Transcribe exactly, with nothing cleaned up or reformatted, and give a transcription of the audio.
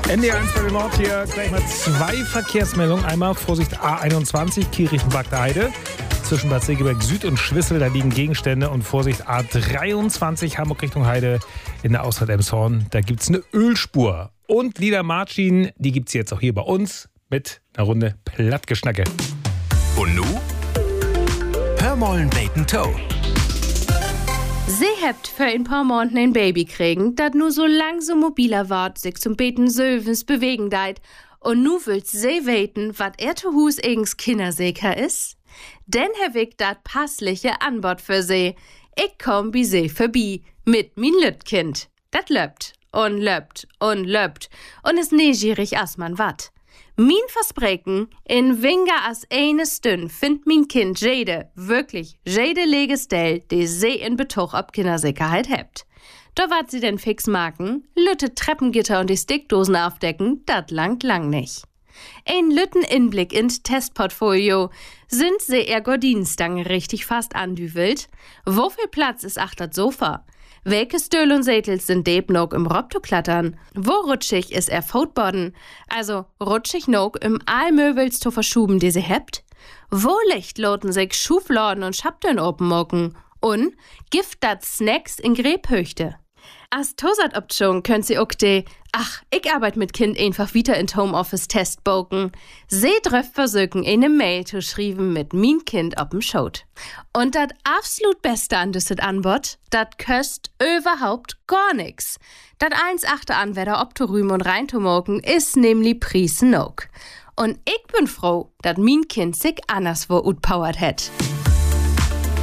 N D R eins bei der Nord hier gleich mal zwei Verkehrsmeldungen. Einmal Vorsicht A einundzwanzig, Kirichenbad Heide. Zwischen Bad Segeberg Süd und Schwissel, da liegen Gegenstände. Und Vorsicht A dreiundzwanzig, Hamburg Richtung Heide in der Ausfahrt Elmshorn. Da gibt's eine Ölspur. Und Lina Martin, die gibt's jetzt auch hier bei uns mit einer Runde Plattgeschnacke. Und nu? Hör mollen Bacon Toe. Sie hebt für ein paar Monaten ein Baby kriegen, dat nu so lang so mobiler wart, sich zum Beten sövens bewegen deit. Und nu willst sie weten, wat er zu Hus eigens Kindersäker is? Denn Herr Wick dat passliche Anbot für sie. Ich komm bi sie vorbei mit min Lütkind. Dat löppt und löppt und löppt und is neugierig as man wat. Min Versprechen, in weniger as eine Stund find min Kind jede, wirklich jede Legestell, die sie in Betuch ob Kindersicherheit hebt. Da wat sie denn fix marken, lütte Treppengitter und die Stickdosen aufdecken, dat langt lang nicht. Ein lütten Inblick ins Testportfolio. Sind sie ihr Gordinenstange richtig fast andüvelt? Wo viel Platz ist achtet Sofa? Welche Stühl und Sätels sind deb nog im Rob zu klattern? Wo rutschig ist er Footboarden? Also rutschig nog im Aalmöbels zu verschuben, die sie hebt? Wo licht loten sich Schufladen und Schabtön openmocken? Und gift dat Snacks in Gräbhöchte? As tosat Option könnt sie auch de, ach, ich arbeite mit Kind einfach wieder in Homeoffice testboken. Sie dröff versöken eine Mail zu schreiben mit min Kind ob'm Schot. Und dat absolut Beste an düsset Anbot, dat köst überhaupt gar nix. Dat eins achte Anwärter ob zu rühmen und rein zu moken, is nämlich Priesen nog. Und ich bin froh, dat min Kind sich anderswo utpowert het.